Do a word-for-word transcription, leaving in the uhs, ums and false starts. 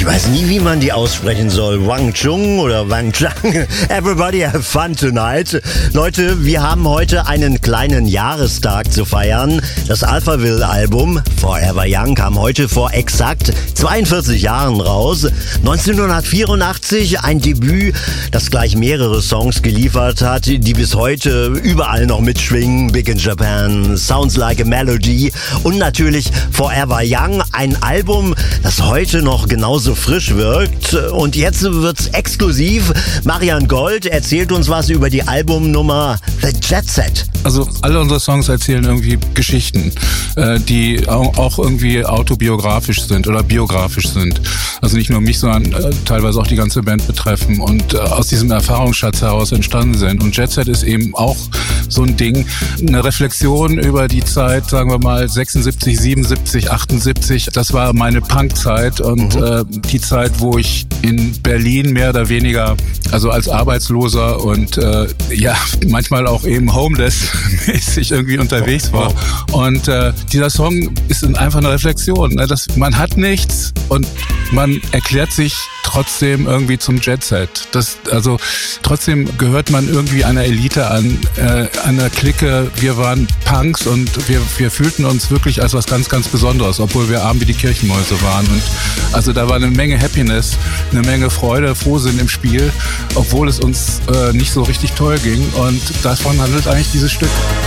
Ich weiß nie, wie man die aussprechen soll. Wang Chung oder Wang Chang. Everybody have fun tonight. Leute, wir haben heute einen kleinen Jahrestag zu feiern. Das Alphaville-Album Forever Young kam heute vor exakt zweiundvierzig Jahren raus. neunzehnhundertvierundachtzig ein Debüt, das gleich mehrere Songs geliefert hat, die bis heute überall noch mitschwingen. Big in Japan, Sounds Like a Melody und natürlich Forever Young, ein Album, das heute noch genauso frisch wirkt. Und jetzt wird's exklusiv. Marian Gold erzählt uns was über die Albumnummer The Jet Set. Also alle unsere Songs erzählen irgendwie Geschichten, äh, die auch irgendwie autobiografisch sind oder biografisch sind. Also nicht nur mich, sondern äh, teilweise auch die ganze Band betreffen und äh, aus diesem Erfahrungsschatz heraus entstanden sind. Und Jet Set ist eben auch so ein Ding, eine Reflexion über die Zeit, sagen wir mal sechsundsiebzig, siebenundsiebzig, achtundsiebzig. Das war meine Punkzeit und mhm. äh, die Zeit, wo ich in Berlin mehr oder weniger, also als Arbeitsloser und äh, ja, manchmal auch eben homeless-mäßig irgendwie unterwegs war. Und äh, dieser Song ist einfach eine Reflexion. Ne? Das, man hat nichts und man erklärt sich trotzdem irgendwie zum Jet Set. Das, also trotzdem gehört man irgendwie einer Elite an, äh, einer Clique. Wir waren Punks und wir, wir fühlten uns wirklich als was ganz, ganz Besonderes, obwohl wir arm wie die Kirchenmäuse waren. Und also da war eine Menge Happiness, eine Menge Freude, Frohsinn im Spiel, obwohl es uns äh, nicht so richtig toll ging. Und davon handelt eigentlich dieses Stück.